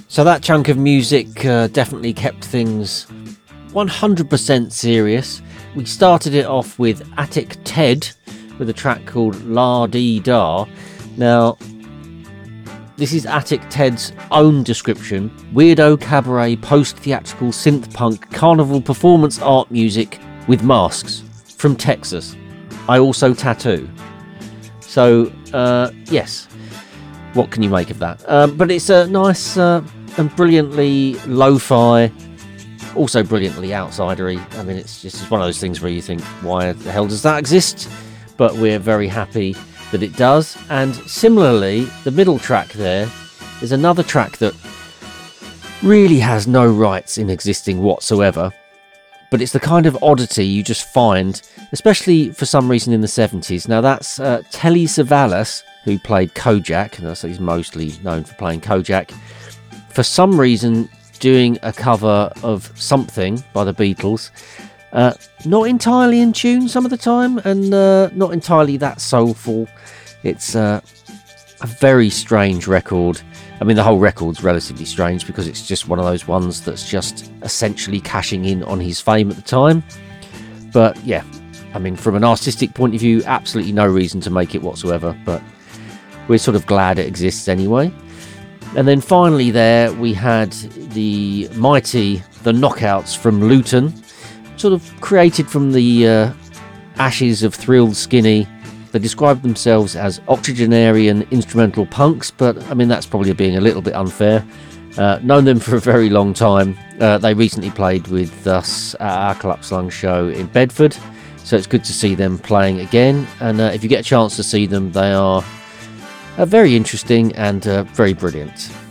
So that chunk of music definitely kept things 100% serious. We started it off with Attic Ted with a track called La Dee Da. Now, this is Attic Ted's own description: weirdo cabaret post-theatrical synth-punk carnival performance art music with masks from Texas. I also tattoo. So, yes, what can you make of that? But it's a nice and brilliantly lo-fi, also brilliantly outsidery. I mean, it's just one of those things where you think, why the hell does that exist? But we're very happy that it does. And similarly, the middle track there is another track that really has no rights in existing whatsoever. But it's the kind of oddity you just find, especially for some reason in the 70s. Now that's Telly Savalas, who played Kojak, and he's mostly known for playing Kojak, for some reason doing a cover of something by the Beatles. Not entirely in tune some of the time, and not entirely that soulful. It's a very strange record. I mean, the whole record's relatively strange because it's just one of those ones that's just essentially cashing in on his fame at the time. But yeah, I mean, from an artistic point of view, absolutely no reason to make it whatsoever, but we're sort of glad it exists anyway. And then finally there we had the mighty The Knockouts from Luton, sort of created from the ashes of Thrilled Skinny. They describe themselves as octogenarian instrumental punks, but I mean, that's probably being a little bit unfair. Known them for a very long time. They recently played with us at our Klapslung show in Bedford, so it's good to see them playing again. And if you get a chance to see them, they are very interesting and very brilliant.